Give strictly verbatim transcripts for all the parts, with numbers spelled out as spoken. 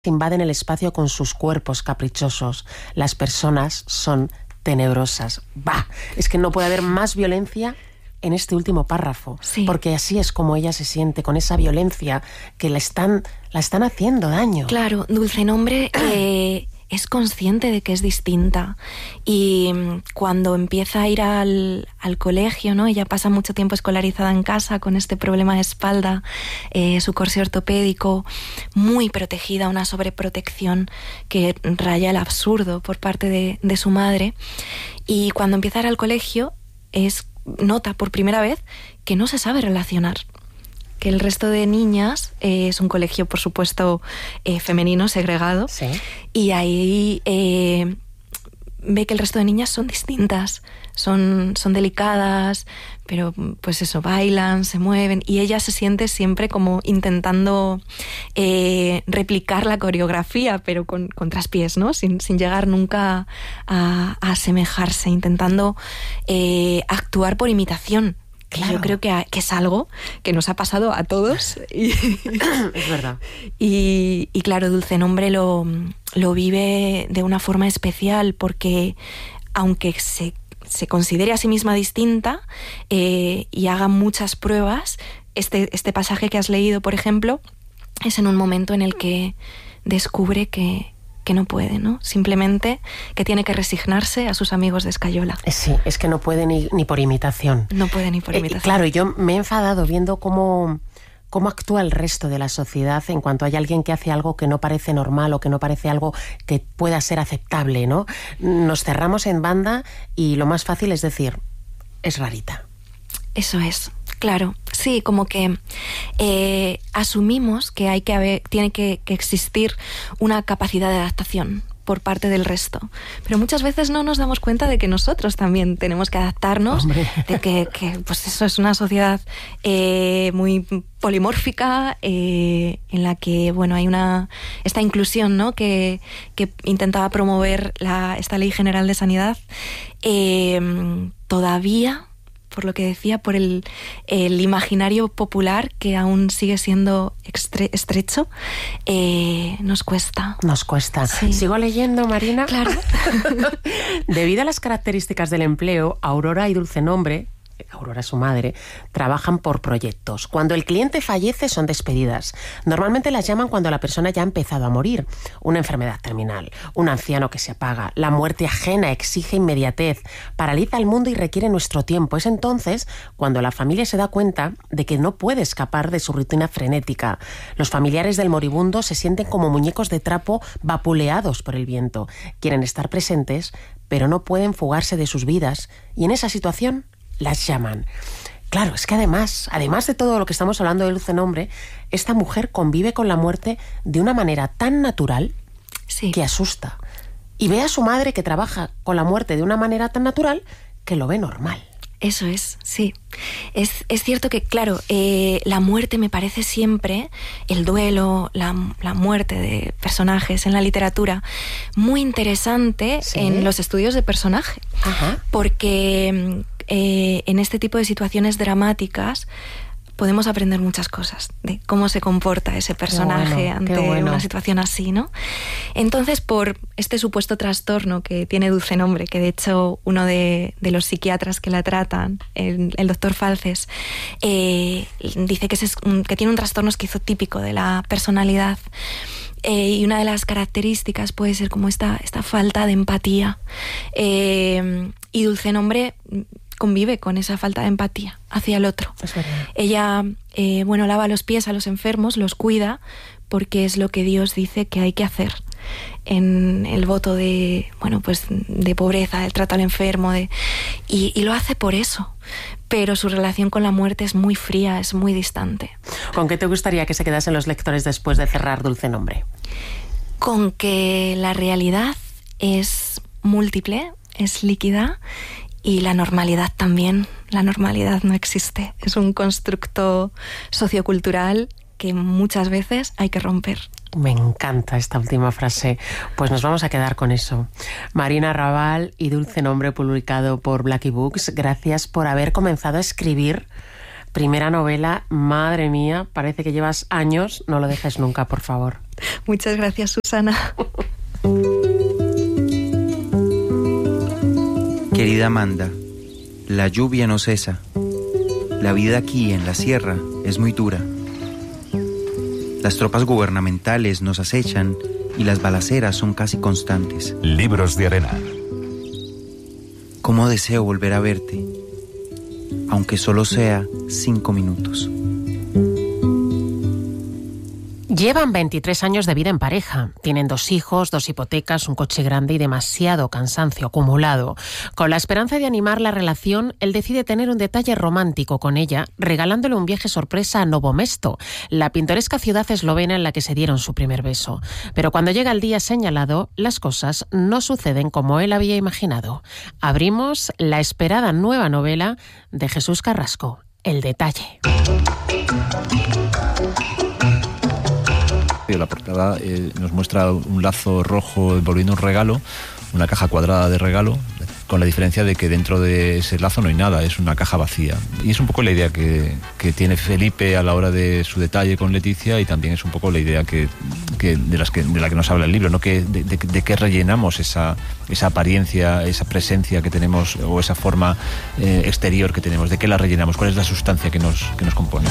invaden el espacio con sus cuerpos caprichosos. Las personas son tenebrosas. Bah, es que no puede haber más violencia en este último párrafo, sí. Porque así es como ella se siente, con esa violencia que la están, la están haciendo daño. Claro, Dulce Nombre eh, es consciente de que es distinta y cuando empieza a ir al, al colegio, ¿no? Ella pasa mucho tiempo escolarizada en casa con este problema de espalda, eh, su corsé ortopédico, muy protegida, una sobreprotección que raya el absurdo por parte de, de su madre, y cuando empieza a ir al colegio es nota por primera vez que no se sabe relacionar, que el resto de niñas, eh, es un colegio por supuesto eh, femenino, segregado, sí. Y ahí eh, ve que el resto de niñas son distintas, son, son delicadas, pero pues eso, bailan, se mueven, y ella se siente siempre como intentando eh, replicar la coreografía, pero con, con traspiés, ¿no? Sin, sin llegar nunca a, a asemejarse, intentando eh, actuar por imitación. Que claro. Yo creo que, a, que es algo que nos ha pasado a todos. Y, es verdad. Y, y claro, Dulce Nombre lo, lo vive de una forma especial porque aunque se, se considere a sí misma distinta eh, y haga muchas pruebas, este, este pasaje que has leído, por ejemplo, es en un momento en el que descubre que... que no puede, ¿no? Simplemente que tiene que resignarse a sus amigos de escayola. Sí, es que no puede ni, ni por imitación. No puede ni por imitación. Eh, claro, yo me he enfadado viendo cómo, cómo actúa el resto de la sociedad en cuanto hay alguien que hace algo que no parece normal o que no parece algo que pueda ser aceptable, ¿no? Nos cerramos en banda y lo más fácil es decir, es rarita. Eso es. Claro, sí, como que eh, asumimos que hay que haber, tiene que, que existir una capacidad de adaptación por parte del resto, pero muchas veces no nos damos cuenta de que nosotros también tenemos que adaptarnos, Hombre. de que, que pues eso es una sociedad eh, muy polimórfica, eh, en la que bueno hay una esta inclusión, ¿no? que, que intentaba promover la, esta Ley General de Sanidad, eh, todavía, por lo que decía, por el, el imaginario popular que aún sigue siendo estre- estrecho, eh, nos cuesta. Nos cuesta. Sí. ¿Sigo leyendo, Marina? Claro. Debido a las características del empleo, Aurora y Dulce Nombre, Aurora su madre, trabajan por proyectos. Cuando el cliente fallece son despedidas. Normalmente las llaman cuando la persona ya ha empezado a morir. Una enfermedad terminal, un anciano que se apaga, la muerte ajena exige inmediatez, paraliza el mundo y requiere nuestro tiempo. Es entonces cuando la familia se da cuenta de que no puede escapar de su rutina frenética. Los familiares del moribundo se sienten como muñecos de trapo vapuleados por el viento. Quieren estar presentes, pero no pueden fugarse de sus vidas. Y en esa situación las llaman. Claro, es que además, además de todo lo que estamos hablando de Dulce Nombre, esta mujer convive con la muerte de una manera tan natural sí. que asusta. Y ve a su madre que trabaja con la muerte de una manera tan natural que lo ve normal. Eso es, sí. Es, es cierto que, claro, eh, la muerte me parece siempre, el duelo, la, la muerte de personajes en la literatura, muy interesante ¿Sí? en los estudios de personaje. Ajá. Porque eh, en este tipo de situaciones dramáticas podemos aprender muchas cosas de cómo se comporta ese personaje bueno, ante bueno. una situación así, ¿no? Entonces, por este supuesto trastorno que tiene Dulce Nombre, que de hecho uno de, de los psiquiatras que la tratan, el, el doctor Falces, eh, dice que, es un, que tiene un trastorno esquizotípico de la personalidad. Eh, y una de las características puede ser como esta, esta falta de empatía. Eh, y Dulce Nombre convive con esa falta de empatía hacia el otro. Es verdad. Ella, eh, bueno, lava los pies a los enfermos, los cuida, porque es lo que Dios dice que hay que hacer en el voto de, bueno, pues de pobreza, del trato al enfermo, de, y, y lo hace por eso. Pero su relación con la muerte es muy fría, es muy distante. ¿Con qué te gustaría que se quedasen los lectores después de cerrar Dulce Nombre? Con que la realidad es múltiple, es líquida, y la normalidad también. La normalidad no existe. Es un constructo sociocultural que muchas veces hay que romper. Me encanta esta última frase. Pues nos vamos a quedar con eso. Marina Raval y Dulce Nombre, publicado por Blackie Books. Gracias por haber comenzado a escribir Primera novela, madre mía, parece que llevas años, no lo dejes nunca, por favor. Muchas gracias, Susana. Querida Amanda, la lluvia no cesa. La vida aquí en la sierra es muy dura. Las tropas gubernamentales nos acechan y las balaceras son casi constantes. Libros de arena. Cómo deseo volver a verte, aunque solo sea cinco minutos. Llevan veintitrés años de vida en pareja. Tienen dos hijos, dos hipotecas, un coche grande y demasiado cansancio acumulado. Con la esperanza de animar la relación, él decide tener un detalle romántico con ella, regalándole un viaje sorpresa a Novo Mesto, la pintoresca ciudad eslovena en la que se dieron su primer beso. Pero cuando llega el día señalado, las cosas no suceden como él había imaginado. Abrimos la esperada nueva novela de Jesús Carrasco, El detalle. La portada eh, nos muestra un lazo rojo envolviendo un regalo, una caja cuadrada de regalo, con la diferencia de que dentro de ese lazo no hay nada, es una caja vacía. Y es un poco la idea que, que tiene Felipe a la hora de su detalle con Leticia, y también es un poco la idea que, que, de, las que de la que nos habla el libro, ¿no? Que de, de, de qué rellenamos esa, esa apariencia, esa presencia que tenemos, o esa forma eh, exterior que tenemos, de qué la rellenamos, cuál es la sustancia que nos, que nos compone.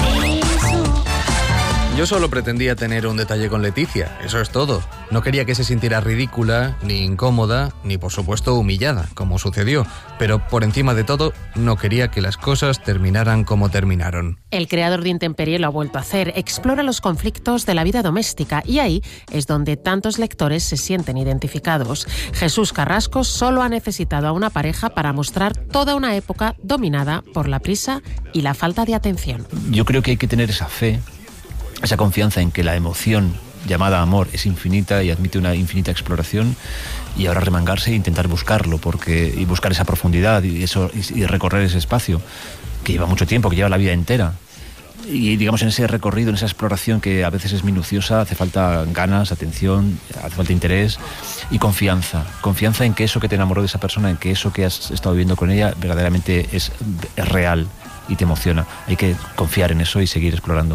Yo solo pretendía tener un detalle con Leticia, eso es todo. No quería que se sintiera ridícula, ni incómoda, ni por supuesto humillada, como sucedió. Pero por encima de todo, no quería que las cosas terminaran como terminaron. El creador de Intemperie lo ha vuelto a hacer, explora los conflictos de la vida doméstica, y ahí es donde tantos lectores se sienten identificados. Jesús Carrasco solo ha necesitado a una pareja para mostrar toda una época dominada por la prisa y la falta de atención. Yo creo que hay que tener esa fe, esa confianza en que la emoción llamada amor es infinita y admite una infinita exploración, y ahora remangarse e intentar buscarlo, porque y buscar esa profundidad y eso y recorrer ese espacio que lleva mucho tiempo, que lleva la vida entera. Y digamos, en ese recorrido, en esa exploración que a veces es minuciosa, hace falta ganas, atención, hace falta interés y confianza. Confianza en que eso que te enamoró de esa persona, en que eso que has estado viviendo con ella verdaderamente es, es real y te emociona. Hay que confiar en eso y seguir explorando.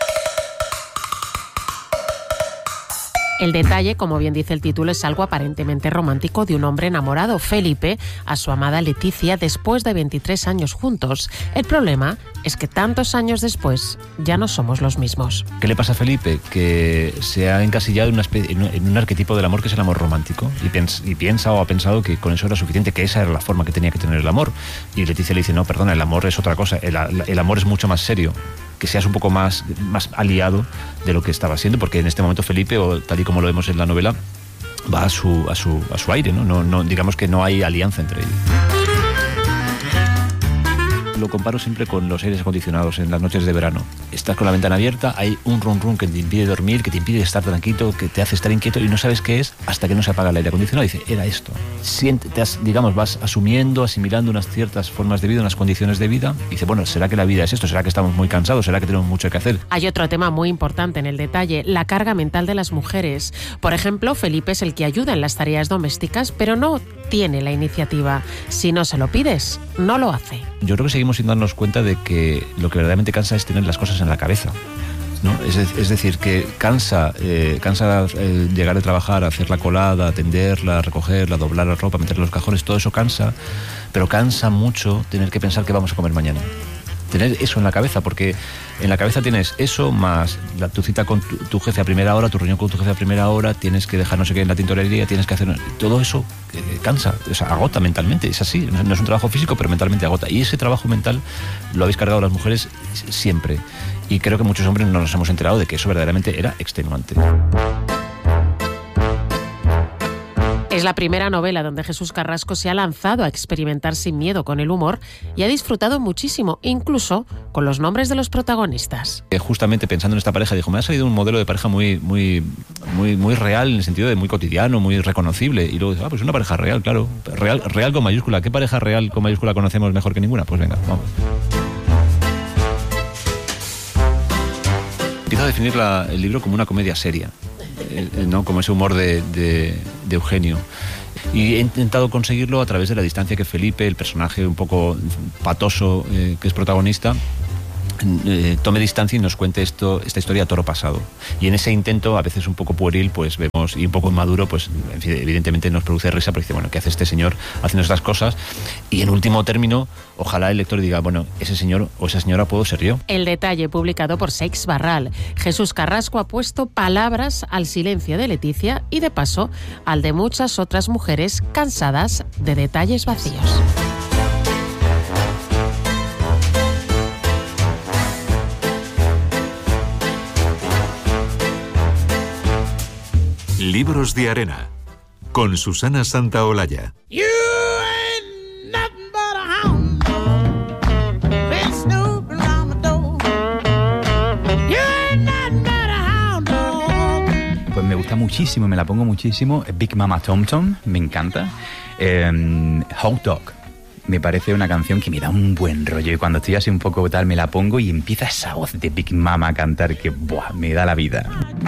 El detalle, como bien dice el título, es algo aparentemente romántico de un hombre enamorado, Felipe, a su amada Leticia después de veintitrés años juntos. El problema es que tantos años después ya no somos los mismos. ¿Qué le pasa a Felipe? Que se ha encasillado en, una especie, en, un, en un arquetipo del amor que es el amor romántico, y, pens, y piensa o ha pensado que con eso era suficiente, que esa era la forma que tenía que tener el amor. Y Leticia le dice, no, perdona, el amor es otra cosa, el, el amor es mucho más serio, que seas un poco más, más aliado de lo que estaba siendo, porque en este momento Felipe, o tal y como lo vemos en la novela, va a su, a su, a su aire, ¿no? No, no, digamos que no hay alianza entre ellos. Lo comparo siempre con los aires acondicionados en las noches de verano. Estás con la ventana abierta, hay un rum rum que te impide dormir, que te impide estar tranquilo, que te hace estar inquieto, y no sabes qué es hasta que no se apaga el aire acondicionado. Y dices, era esto. Siente, te has, digamos, vas asumiendo, asimilando unas ciertas formas de vida, unas condiciones de vida, y dices, bueno, ¿será que la vida es esto? ¿Será que estamos muy cansados? ¿Será que tenemos mucho que hacer? Hay otro tema muy importante en el detalle, la carga mental de las mujeres. Por ejemplo, Felipe es el que ayuda en las tareas domésticas, pero no tiene la iniciativa. Si no se lo pides, no lo hace. Yo creo que seguimos sin darnos cuenta de que lo que verdaderamente cansa es tener las cosas en la cabeza, ¿no? Es, es decir, que cansa, eh, cansa eh, llegar de trabajar, hacer la colada, atenderla, recogerla, doblar la ropa, meterla en los cajones, todo eso cansa, pero cansa mucho tener que pensar qué vamos a comer mañana. Tener eso en la cabeza, porque en la cabeza tienes eso más la, tu cita con tu, tu jefe a primera hora, tu reunión con tu jefe a primera hora, tienes que dejar no sé qué en la tintorería, tienes que hacer... Todo eso eh, cansa, o sea, agota mentalmente, es así, no, no es un trabajo físico, pero mentalmente agota. Y ese trabajo mental lo habéis cargado las mujeres siempre. Y creo que muchos hombres no nos hemos enterado de que eso verdaderamente era extenuante. Es la primera novela donde Jesús Carrasco se ha lanzado a experimentar sin miedo con el humor y ha disfrutado muchísimo, incluso con los nombres de los protagonistas. Justamente pensando en esta pareja, dijo, me ha salido un modelo de pareja muy, muy, muy, muy real, en el sentido de muy cotidiano, muy reconocible. Y luego dijo, ah, pues una pareja real, claro. Real, real con mayúscula. ¿Qué pareja real con mayúscula conocemos mejor que ninguna? Pues venga, vamos. Empiezo a definir la, el libro como una comedia seria, ¿no? Como ese humor de, de, de Eugenio. Y he intentado conseguirlo a través de la distancia que Felipe, el personaje un poco patoso eh, que es protagonista, eh, tome distancia y nos cuente esto, esta historia a toro pasado. Y en ese intento, a veces un poco pueril, pues vemos, y un poco inmaduro, pues en fin, evidentemente nos produce risa, porque dice, bueno, ¿qué hace este señor haciendo estas cosas? Y en último término, ojalá el lector diga, bueno, ese señor o esa señora puedo ser yo. El detalle, publicado por Seix Barral. Jesús Carrasco ha puesto palabras al silencio de Leticia y de paso al de muchas otras mujeres cansadas de detalles vacíos. Libros de Arena, con Susana Santaolalla. Pues me gusta muchísimo, me la pongo muchísimo. Big Mama Tom Tom, me encanta. Eh, Hot Dog, me parece una canción que me da un buen rollo. Y cuando estoy así un poco tal, me la pongo y empieza esa voz de Big Mama a cantar que buah, me da la vida.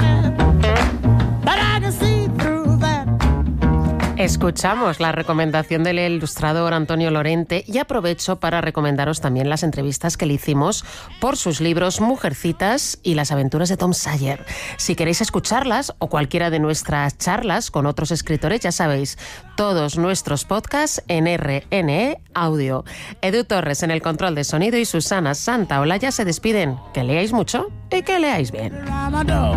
Escuchamos la recomendación del ilustrador Antonio Lorente y aprovecho para recomendaros también las entrevistas que le hicimos por sus libros Mujercitas y Las aventuras de Tom Sawyer. Si queréis escucharlas o cualquiera de nuestras charlas con otros escritores, ya sabéis, todos nuestros podcasts en R N E Audio. Edu Torres en el control de sonido y Susana Santaolalla se despiden. Que leáis mucho y que leáis bien.